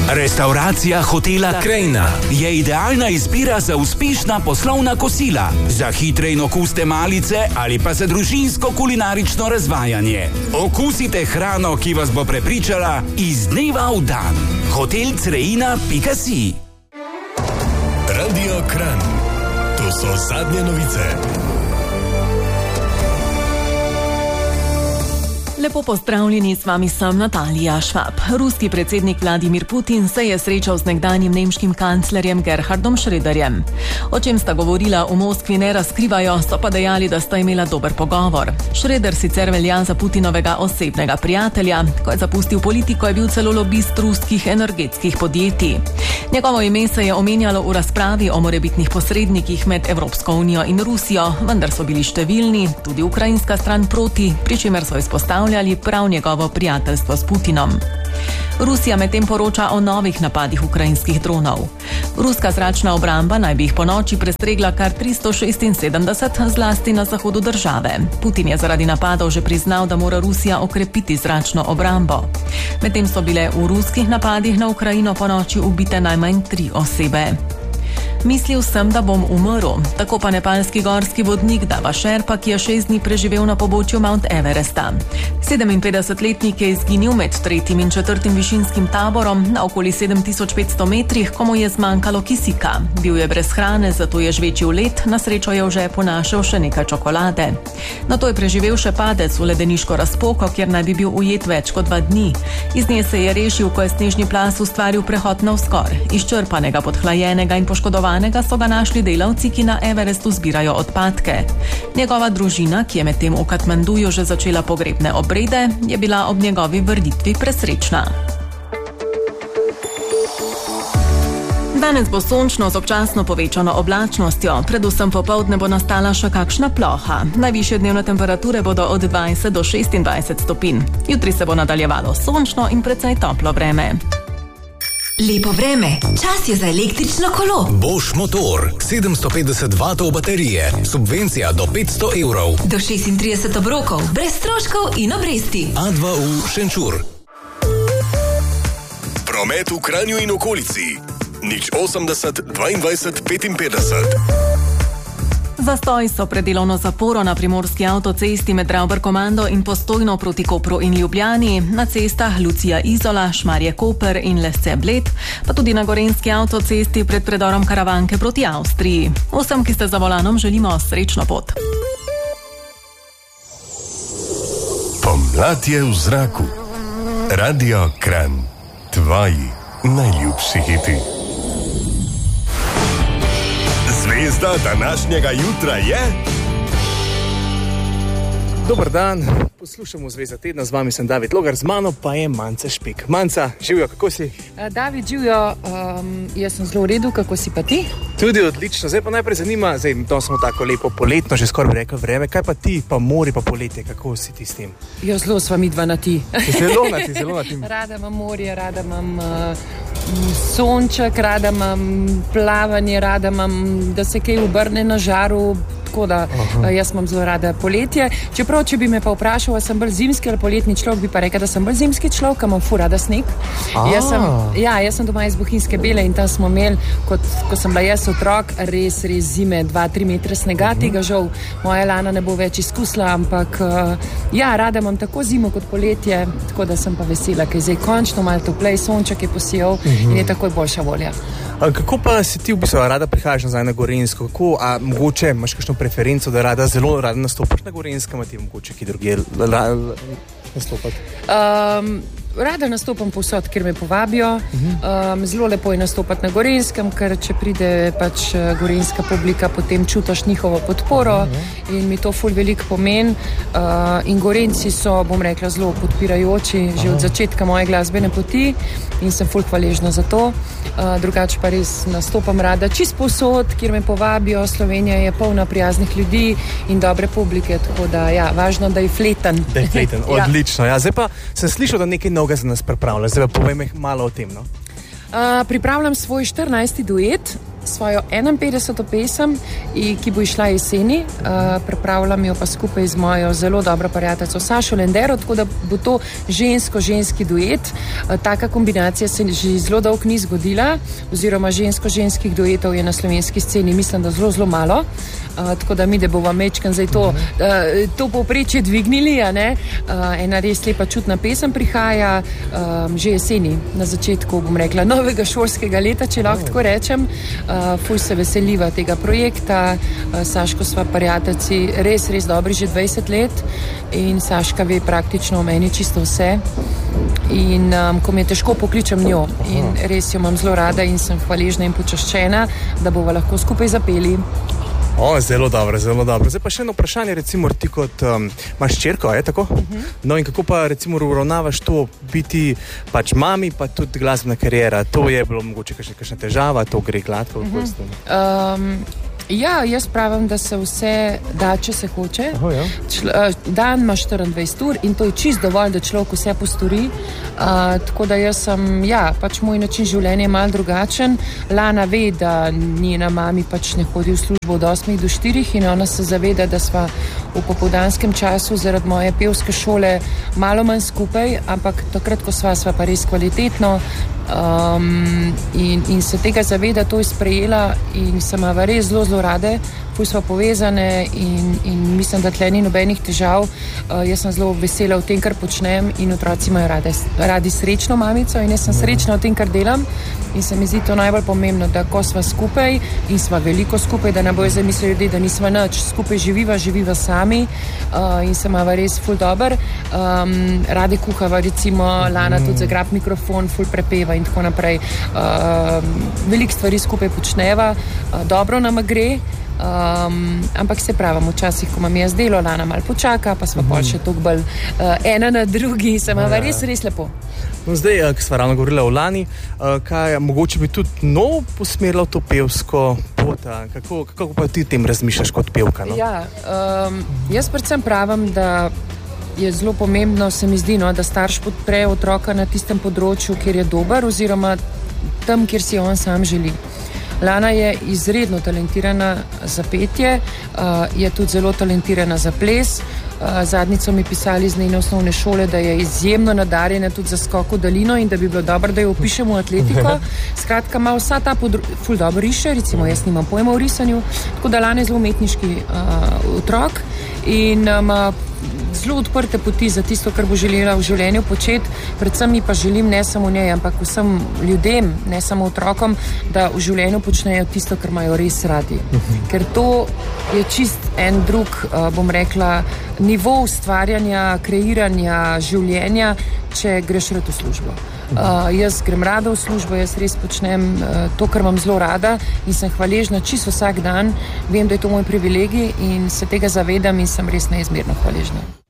Restauracija hotela Krajina je idealna izbira za uspešna poslovna kosila, za hitre in okuste malice ali pa za družinsko kulinarično razvajanje. Okusite hrano, ki vas bo prepričala iz dneva v dan. hotelcreina.si. Radio Kranj. To so zadnje novice. Lepo pozdravljeni, s vami sem Natalija Švab. Ruski predsednik Vladimir Putin se je srečal z nekdanjim nemškim kanclerjem Gerhardom Schröderjem. O čem sta govorila v Moskvi ne razkrivajo, so pa dejali, da sta imela dober pogovor. Schröder sicer velja za Putinovega osebnega prijatelja. Ko je zapustil politiko, je bil celo lobist ruskih energetskih podjetij. Njegovo ime se je omenjalo v razpravi o morebitnih posrednikih med Evropsko unijo in Rusijo, vendar so bili številni, tudi ukrajinska stran proti, pri čemer so izpostavljali prav njegovo prijateljstvo s Putinom. Rusija medtem poroča o novih napadih ukrajinskih dronov. Ruska zračna obramba naj bi jih ponoči prestregla kar 376, zlasti na zahodu države. Putin je zaradi napadov že priznal, da mora Rusija okrepiti zračno obrambo. Medtem so bile v ruskih napadih na Ukrajino ponoči ubite najmanj 3 osebe. Mislil sem, da bom umrl, tako pa nepalski gorski vodnik Dava Sherpa, ki je 6 dni preživel na pobočju Mount Everesta. 57-letnik je izginil med 3. in 4. višinskim taborom na okoli 7500 metrih, ko mu je zmanjkalo kisika. Bil je brez hrane, zato je žvečil led, na srečo je v žepu našel še nekaj čokolade. Nato je preživel še padec v ledeniško razpoko, kjer naj bi bil ujet več kot 2 dni. Iz nje se je rešil, ko je snežni plas ustvaril prehod navzgor. Izčrpanega, podhlajenega in poškodovanega so ga našli delavci, ki na Everestu zbirajo odpadke. Njegova družina, ki je medtem v Katmanduju že začela pogrebne obrede, je bila ob njegovi vrnitvi presrečna. Danes bo sončno z občasno povečano oblačnostjo, predvsem popoldne bo nastala še kakšna ploha. Najvišje dnevne temperature bodo od 20 do 26 stopinj. Jutri se bo nadaljevalo sončno in precej toplo vreme. Lepo vreme, čas je za električno kolo. Bosch motor, 750 vatov baterije, subvencija do 500 evrov. Do 36 obrokov, brez stroškov in obresti. A2U Šenčur. Promet v Kranju in okolici. 080 22 55. Zastoj so pred delovno zaporo na primorski avtocesti med Ravbar-Komando in Postojno proti Kopru in Ljubljani, na cestah Lucija-Izola, Šmarje-Koper in Lesce-Bled, pa tudi na gorenjski avtocesti pred predorom Karavanke proti Avstriji. Vsem, ki ste za volanom, želimo srečno pot. Pomlad je v zraku. Radio Kranj. Tvoji najljubši hiti. Zvezda današnjega jutra je... Dober dan, poslušamo Zvezda tedna, z vami sem David Logar, z mano pa je Manca Špik. Manca, živijo, kako si? David, živijo, jaz sem zelo v redu, kako si pa ti? Tudi odlično, zdaj pa najprej zanima, to smo tako lepo poletno, že skoraj bi rekel vreme, kaj pa ti, pa mori, pa poletje, kako si ti s tem? Jo, zelo sva midva na ti. Zelo na ti. Rada imam morje, rada imam sonček, rada imam plavanje, rada imam, da se kaj obrne na žaru, tako da jaz imam zelo rada poletje. Čeprav, če bi me pa vprašal, a sem bolj zimski ali poletni človek, bi pa rekel, da sem bolj zimski človek, imam ful rada sneg. Jaz sem doma iz Bohinjske Bele in tam smo imeli, ko sem bila jaz otrok, res zime, 2-3 metre snega, tega žal moja Lana ne bo več izkusila, ampak rada imam tako zimo kot poletje, tako da sem pa vesela, ker je zdaj končno malo toplej, sonček je posijal in je takoj boljša volja. Kako pa si ti v bistvu rada prihajaš nazaj na Gorenjsko? Mogoče imaš kakšno preferenco, da zelo rada nastopaš na Gorenskem, a ti mogoče ki druge nastopati? Rada nastopam povsod, kjer me povabijo. Zelo lepo je nastopati na Gorenskem, ker če pride pač gorenjska publika, potem čutiš njihovo podporo in mi to ful veliko pomeni. In Gorenjci so, bom rekla, zelo podpirajoči že od začetka moje glasbene poti in sem ful hvaležna za to. Drugače pa res nastopam rada čist povsod, kjer me povabijo. Slovenija je polna prijaznih ljudi in dobre publike, tako da važno, da je fleten. Da je fleten, odlično. Zdaj pa sem slišal, da nekaj novega za nas pripravljaš. Zdaj pa povej mi malo o tem, no? Pripravljam svoj 14. duet svojo 51. pesem, ki bo išla jeseni. Pripravljam jo pa skupaj z mojo zelo dobro prijateljico Sašo Lendero, tako da bo to žensko-ženski duet. Taka kombinacija se že zelo dolgo ni zgodila, oziroma žensko-ženskih duetov je na slovenski sceni, mislim, da zelo, zelo malo. Tako da mi, da bova mečkan zdaj to povprečje dvignili, a ne? Ena res lepa čutna pesem prihaja že jeseni, na začetku, bom rekla, novega šolskega leta, če lahko tako rečem. Ful se veseliva tega projekta. Saško sva prijateljci res, res dobri že 20 let in Saška ve praktično o meni čisto vse. In ko mi je težko, pokličem njo in res jo imam zelo rada in sem hvaležna in počaščena, da bova lahko skupaj zapeli. Zelo dobro, zelo dobro. Zdaj pa še eno vprašanje, recimo ti kot imaš hčerko, je tako? No in kako pa recimo uravnavaš to biti pač mami, pa tudi glasbena kariera? To je bilo mogoče kakšna težava, to gre gladko? Ja, jaz pravim, da se vse da, če se hoče. Dan ima 24 ur in to je čisto dovolj, da človek vse postori. Tako da jaz sem, pač moj način življenja je malo drugačen. Lana ve, da njena mami pač ne hodi v službo od 8 do 4 in ona se zaveda, da sva v popoldanskem času zaradi moje pevske šole malo manj skupaj, ampak takrat, ko sva pa res kvalitetno. In se tega zaveda, to je sprejela in se ima res zelo, zelo rade, ful sva povezane in mislim, da tle ni nobenih težav. Jaz sem zelo vesela v tem, kar počnem in otroci imajo radi srečno mamico in jaz sem srečna v tem, kar delam in se mi zdi to najbolj pomembno, da ko sva skupaj in sva veliko skupaj, da ne bojo zdaj mislili ljudi, da nisva nič, skupaj živiva sami in se imava res ful dober. Rade kuhava, recimo Lana tudi zagrab mikrofon, ful prepeva in tako naprej. Veliko stvari skupaj počneva, dobro nam gre. Ampak se pravim, včasih, ko imam jaz delo, Lana malo počaka, pa sva pol še toliko bolj ena na drugi, se imava res, res lepo. No zdaj, ko sva ravno govorila o Lani, mogoče bi tudi nov posmerila v to pevsko pot, kako pa ti tem razmišljaš kot pevka? No? Jaz predvsem pravim, da je zelo pomembno, se mi zdi, da starš podpre otroka na tistem področju, kjer je dober, oziroma tam, kjer si on sam želi. Lana je izredno talentirana za petje, je tudi zelo talentirana za ples. Zadnjič so mi pisali iz njene osnovne šole, da je izjemno nadarjena tudi za skok v daljino in da bi bilo dobro, da jo vpišemo v atletiko. Skratka, ima vsa ta ful dobro riše, recimo jaz nimam pojma o risanju, tako da Lana je zelo umetniški otrok in ima zelo odprte poti za tisto, kar bo želela v življenju početi. Predvsem mi pa želim ne samo njej, ampak vsem ljudem, ne samo otrokom, da v življenju počnejo tisto, kar imajo res radi. Ker to je čist en drug, bom rekla, nivo ustvarjanja, kreiranja življenja, če greš rad v službo. Jaz grem rada v službo, jaz res počnem to, kar imam zelo rada in sem hvaležna čisto vsak dan. Vem, da je to moj privilegij in se tega zavedam in sem res neizmerno hvaležna.